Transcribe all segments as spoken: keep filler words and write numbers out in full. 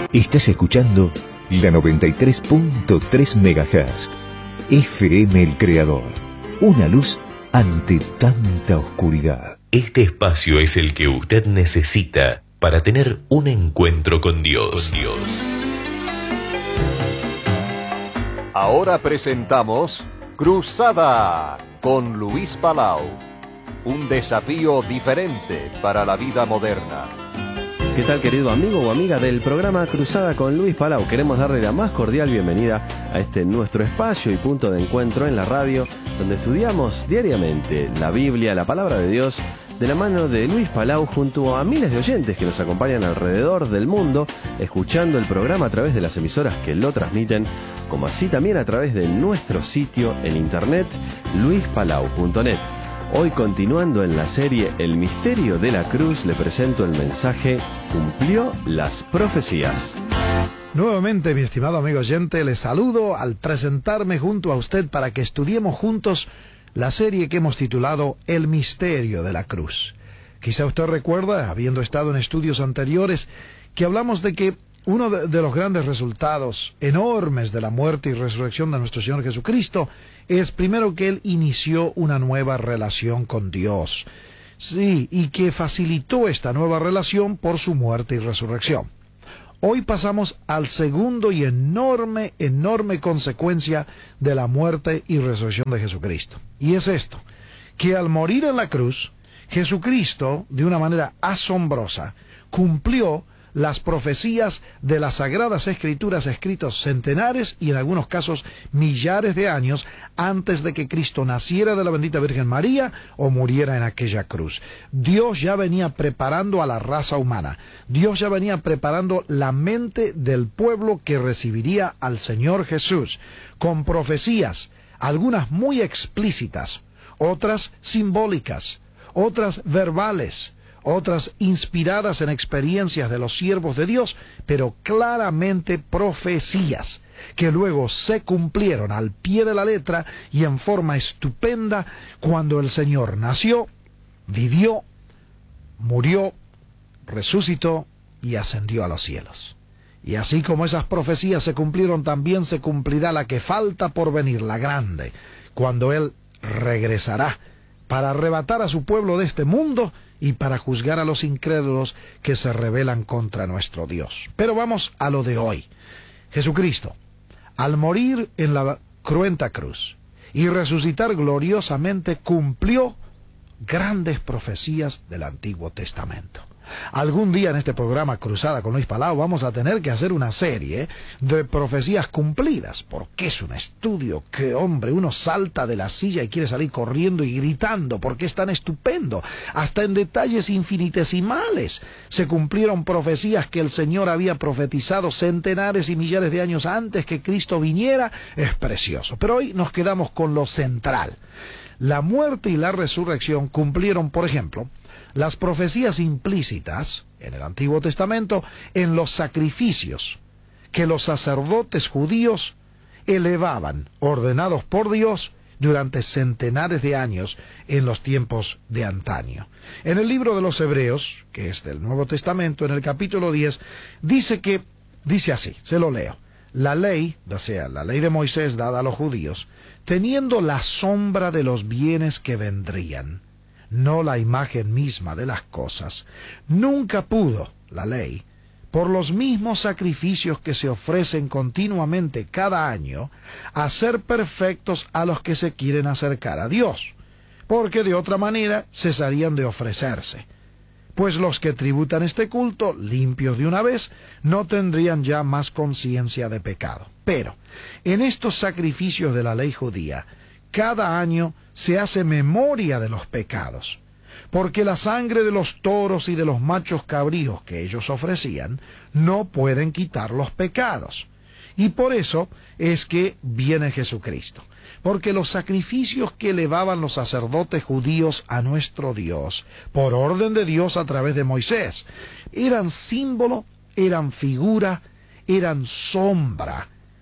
Estás escuchando la noventa y tres punto tres megahertz. F M El Creador. Una luz ante tanta oscuridad. Este espacio es el que usted necesita para tener un encuentro con Dios. Con Dios. Ahora presentamos Cruzada con Luis Palau. Un desafío diferente para la vida moderna. ¿Qué tal, querido amigo o amiga del programa Cruzada con Luis Palau? Queremos darle la más cordial bienvenida a este nuestro espacio y punto de encuentro en la radio, donde estudiamos diariamente la Biblia, la palabra de Dios, de la mano de Luis Palau, junto a miles de oyentes que nos acompañan alrededor del mundo, escuchando el programa a través de las emisoras que lo transmiten, como así también a través de nuestro sitio en internet, luis palau punto net. Hoy, continuando en la serie El Misterio de la Cruz, le presento el mensaje Cumplió las profecías. Nuevamente, mi estimado amigo oyente, le saludo al presentarme junto a usted para que estudiemos juntos la serie que hemos titulado El Misterio de la Cruz. Quizá usted recuerda, habiendo estado en estudios anteriores, que hablamos de que uno de, de los grandes resultados enormes de la muerte y resurrección de nuestro Señor Jesucristo es primero que Él inició una nueva relación con Dios. Sí, y que facilitó esta nueva relación por su muerte y resurrección. Hoy pasamos al segundo y enorme, enorme consecuencia de la muerte y resurrección de Jesucristo. Y es esto, que al morir en la cruz, Jesucristo, de una manera asombrosa, cumplió las profecías de las Sagradas Escrituras escritos centenares y en algunos casos millares de años antes de que Cristo naciera de la bendita Virgen María o muriera en aquella cruz. Dios ya venía preparando a la raza humana. Dios ya venía preparando la mente del pueblo que recibiría al Señor Jesús, con profecías, algunas muy explícitas, otras simbólicas, otras verbales, otras inspiradas en experiencias de los siervos de Dios, pero claramente profecías, que luego se cumplieron al pie de la letra y en forma estupenda cuando el Señor nació, vivió, murió, resucitó y ascendió a los cielos. Y así como esas profecías se cumplieron, también se cumplirá la que falta por venir, la grande, cuando Él regresará para arrebatar a su pueblo de este mundo y para juzgar a los incrédulos que se rebelan contra nuestro Dios. Pero vamos a lo de hoy. Jesucristo, al morir en la cruenta cruz y resucitar gloriosamente, cumplió grandes profecías del Antiguo Testamento. Algún día en este programa Cruzada con Luis Palau vamos a tener que hacer una serie de profecías cumplidas, porque es un estudio que, hombre, uno salta de la silla y quiere salir corriendo y gritando, porque es tan estupendo. Hasta en detalles infinitesimales se cumplieron profecías que el Señor había profetizado centenares y millares de años antes que Cristo viniera. Es precioso. Pero hoy nos quedamos con lo central. La muerte y la resurrección cumplieron, por ejemplo, las profecías implícitas en el Antiguo Testamento en los sacrificios que los sacerdotes judíos elevaban, ordenados por Dios, durante centenares de años en los tiempos de antaño. En el libro de los Hebreos, que es del Nuevo Testamento, en el capítulo diez, dice que, dice así, se lo leo: la ley, o sea, la ley de Moisés dada a los judíos, teniendo la sombra de los bienes que vendrían, no la imagen misma de las cosas, nunca pudo la ley, por los mismos sacrificios que se ofrecen continuamente cada año, hacer perfectos a los que se quieren acercar a Dios, porque de otra manera cesarían de ofrecerse. Pues los que tributan este culto, limpios de una vez, no tendrían ya más conciencia de pecado. Pero, en estos sacrificios de la ley judía, cada año se hace memoria de los pecados, porque la sangre de los toros y de los machos cabríos que ellos ofrecían no pueden quitar los pecados. Y por eso es que viene Jesucristo, porque los sacrificios que elevaban los sacerdotes judíos a nuestro Dios, por orden de Dios a través de Moisés, eran símbolo, eran figura, eran sombra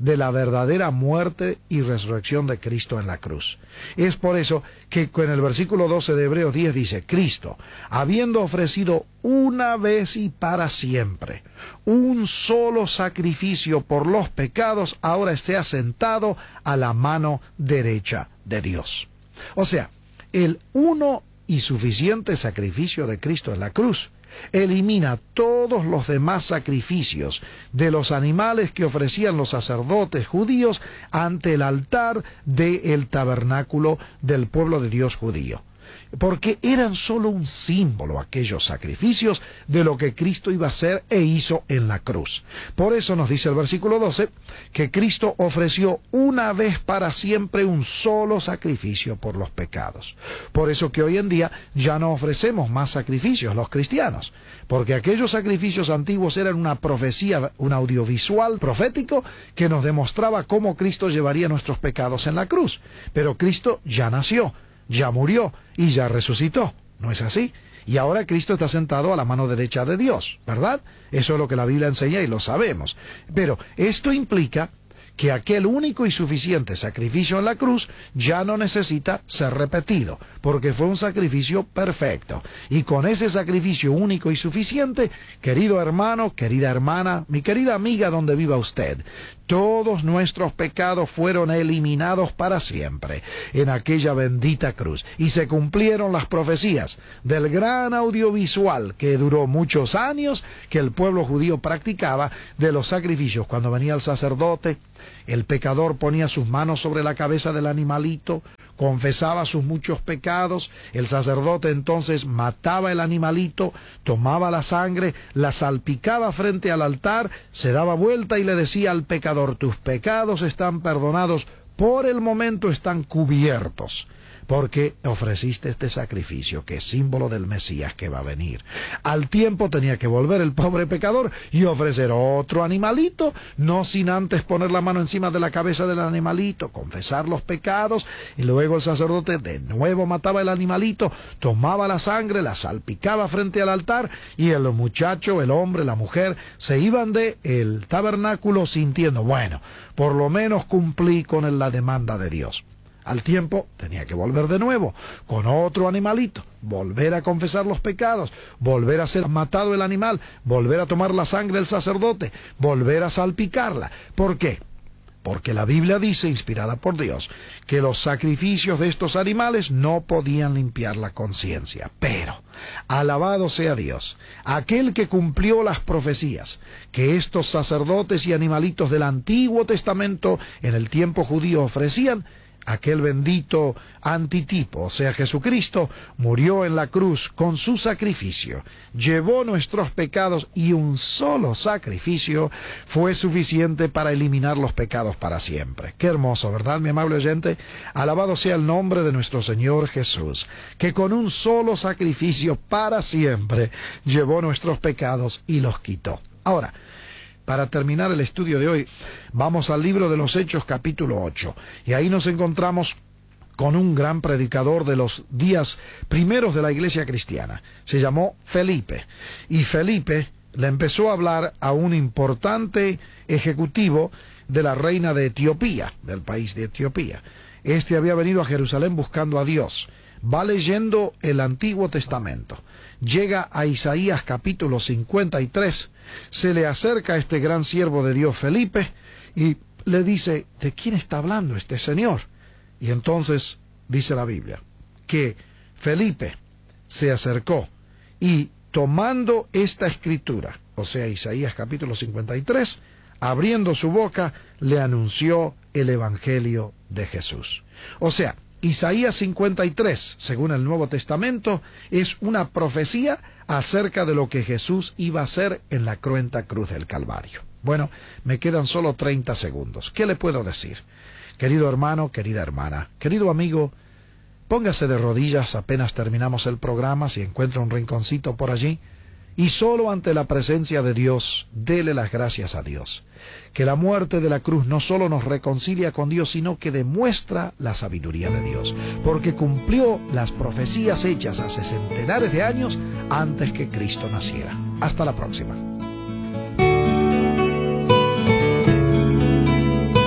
de la verdadera muerte y resurrección de Cristo en la cruz. Es por eso que en el versículo doce de Hebreos diez dice, Cristo, habiendo ofrecido una vez y para siempre un solo sacrificio por los pecados, ahora esté sentado a la mano derecha de Dios. O sea, el uno y suficiente sacrificio de Cristo en la cruz elimina todos los demás sacrificios de los animales que ofrecían los sacerdotes judíos ante el altar del tabernáculo del pueblo de Dios judío, porque eran solo un símbolo aquellos sacrificios de lo que Cristo iba a hacer e hizo en la cruz. Por eso nos dice el versículo doce que Cristo ofreció una vez para siempre un solo sacrificio por los pecados. Por eso que hoy en día ya no ofrecemos más sacrificios los cristianos, porque aquellos sacrificios antiguos eran una profecía, un audiovisual profético que nos demostraba cómo Cristo llevaría nuestros pecados en la cruz. Pero Cristo ya nació, ya murió y ya resucitó, ¿no es así? Y ahora Cristo está sentado a la mano derecha de Dios, ¿verdad? Eso es lo que la Biblia enseña y lo sabemos. Pero esto implica que aquel único y suficiente sacrificio en la cruz ya no necesita ser repetido, porque fue un sacrificio perfecto. Y con ese sacrificio único y suficiente, querido hermano, querida hermana, mi querida amiga donde viva usted, todos nuestros pecados fueron eliminados para siempre en aquella bendita cruz. Y se cumplieron las profecías del gran audiovisual que duró muchos años que el pueblo judío practicaba de los sacrificios. Cuando venía el sacerdote, el pecador ponía sus manos sobre la cabeza del animalito, confesaba sus muchos pecados, el sacerdote entonces mataba el animalito, tomaba la sangre, la salpicaba frente al altar, se daba vuelta y le decía al pecador, tus pecados están perdonados, por el momento están cubiertos, porque ofreciste este sacrificio que es símbolo del Mesías que va a venir. Al tiempo tenía que volver el pobre pecador y ofrecer otro animalito, no sin antes poner la mano encima de la cabeza del animalito, confesar los pecados, y luego el sacerdote de nuevo mataba el animalito, tomaba la sangre, la salpicaba frente al altar, y el muchacho, el hombre, la mujer, se iban de el tabernáculo sintiendo, bueno, por lo menos cumplí con la demanda de Dios. Al tiempo tenía que volver de nuevo, con otro animalito, volver a confesar los pecados, volver a ser matado el animal, volver a tomar la sangre del sacerdote, volver a salpicarla. ¿Por qué? Porque la Biblia dice, inspirada por Dios, que los sacrificios de estos animales no podían limpiar la conciencia. Pero, alabado sea Dios, aquel que cumplió las profecías que estos sacerdotes y animalitos del Antiguo Testamento en el tiempo judío ofrecían, aquel bendito antitipo, o sea Jesucristo, murió en la cruz con su sacrificio, llevó nuestros pecados y un solo sacrificio fue suficiente para eliminar los pecados para siempre. Qué hermoso, ¿verdad, mi amable oyente? Alabado sea el nombre de nuestro Señor Jesús, que con un solo sacrificio para siempre llevó nuestros pecados y los quitó. Ahora, para terminar el estudio de hoy, vamos al libro de los Hechos capítulo ocho, y ahí nos encontramos con un gran predicador de los días primeros de la iglesia cristiana. Se llamó Felipe, y Felipe le empezó a hablar a un importante ejecutivo de la reina de Etiopía, del país de Etiopía. Este había venido a Jerusalén buscando a Dios. Va leyendo el Antiguo Testamento, llega a Isaías capítulo cincuenta y tres, se le acerca a este gran siervo de Dios Felipe y le dice, ¿de quién está hablando este señor? Y entonces dice la Biblia que Felipe se acercó y tomando esta escritura, o sea Isaías capítulo cincuenta y tres, abriendo su boca, le anunció el Evangelio de Jesús. O sea, Isaías cincuenta y tres, según el Nuevo Testamento, es una profecía acerca de lo que Jesús iba a hacer en la cruenta cruz del Calvario. Bueno, me quedan solo treinta segundos. ¿Qué le puedo decir? Querido hermano, querida hermana, querido amigo, póngase de rodillas apenas terminamos el programa, si encuentra un rinconcito por allí, y solo ante la presencia de Dios, dele las gracias a Dios. Que la muerte de la cruz no solo nos reconcilia con Dios, sino que demuestra la sabiduría de Dios, porque cumplió las profecías hechas hace centenares de años antes que Cristo naciera. Hasta la próxima.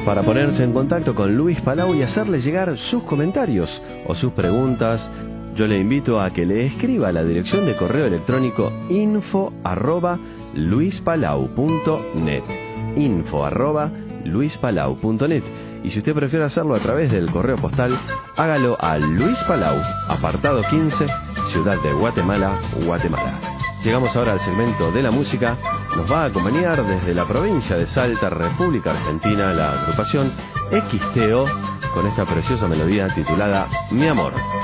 para ponerse en contacto con Luis Palau y hacerle llegar sus comentarios o sus preguntas. Yo le invito a que le escriba a la dirección de correo electrónico info arroba luispalau punto net, info arroba luispalau punto net. Y si usted prefiere hacerlo a través del correo postal, hágalo a Luis Palau, apartado quince, Ciudad de Guatemala, Guatemala. Llegamos ahora al segmento de la música. Nos va a acompañar desde la provincia de Salta, República Argentina, la agrupación X T O, con esta preciosa melodía titulada Mi Amor.